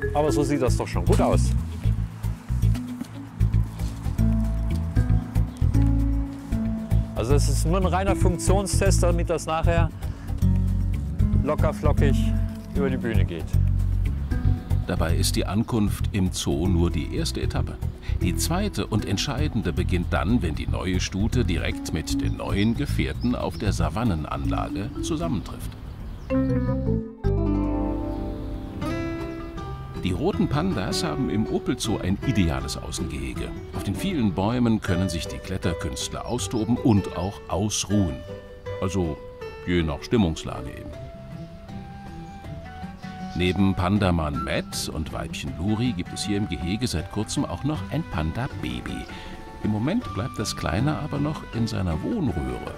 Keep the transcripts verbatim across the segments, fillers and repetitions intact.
Aber so sieht das doch schon gut aus. Also es ist nur ein reiner Funktionstest, damit das nachher locker flockig über die Bühne geht. Dabei ist die Ankunft im Zoo nur die erste Etappe. Die zweite und entscheidende beginnt dann, wenn die neue Stute direkt mit den neuen Gefährten auf der Savannenanlage zusammentrifft. Die roten Pandas haben im Opel-Zoo ein ideales Außengehege. Auf den vielen Bäumen können sich die Kletterkünstler austoben und auch ausruhen. Also je nach Stimmungslage eben. Neben Pandamann Matt und Weibchen Luri gibt es hier im Gehege seit kurzem auch noch ein Panda-Baby. Im Moment bleibt das Kleine aber noch in seiner Wohnröhre.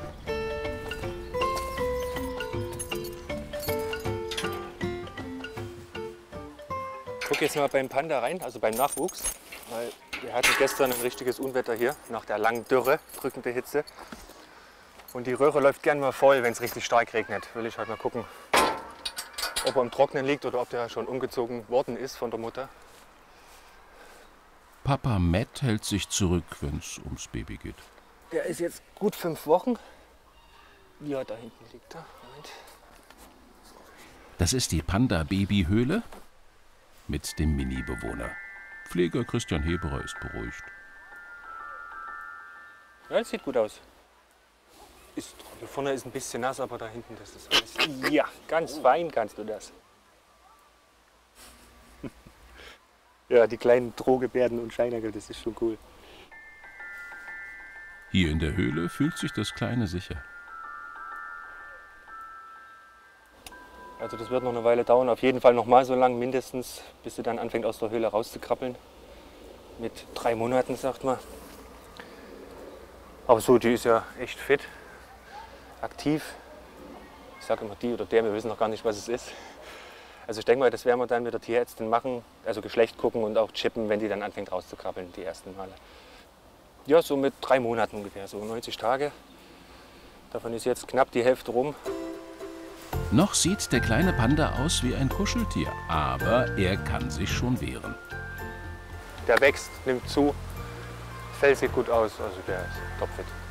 Ich gucke jetzt mal beim Panda rein, also beim Nachwuchs, weil wir hatten gestern ein richtiges Unwetter hier, nach der langen Dürre, drückende Hitze. Und die Röhre läuft gern mal voll, wenn es richtig stark regnet. Will ich halt mal gucken, ob er im Trocknen liegt oder ob der schon umgezogen worden ist von der Mutter. Papa Matt hält sich zurück, wenn es ums Baby geht. Der ist jetzt gut fünf Wochen. Ja, da hinten liegt er. Moment. Das ist die Panda-Baby-Höhle mit dem Mini-Bewohner. Pfleger Christian Heberer ist beruhigt. Ja, das sieht gut aus. Ist, hier vorne ist ein bisschen nass, aber da hinten, das ist alles. Ja, ganz fein kannst du das. Ja, die kleinen Drohgebärden und Scheinagel, das ist schon cool. Hier in der Höhle fühlt sich das Kleine sicher. Also das wird noch eine Weile dauern, auf jeden Fall noch mal so lang mindestens, bis sie dann anfängt aus der Höhle rauszukrabbeln. Mit drei Monaten, sagt man. Aber so, die ist ja echt fit, aktiv. Ich sage immer die oder der, wir wissen noch gar nicht, was es ist. Also ich denke mal, das werden wir dann mit der Tierärztin machen, also Geschlecht gucken und auch chippen, wenn die dann anfängt rauszukrabbeln, die ersten Male. Ja, so mit drei Monaten ungefähr, so neunzig Tage. Davon ist jetzt knapp die Hälfte rum. Noch sieht der kleine Panda aus wie ein Kuscheltier, aber er kann sich schon wehren. Der wächst, nimmt zu, das Fell sieht gut aus, also der ist topfit.